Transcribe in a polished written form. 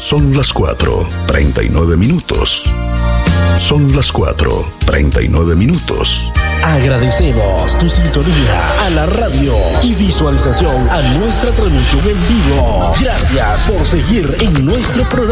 Son las 4:39. Son las 4:39. Agradecemos tu sintonía a la radio y visualización a nuestra transmisión en vivo. Gracias por seguir en nuestro programa.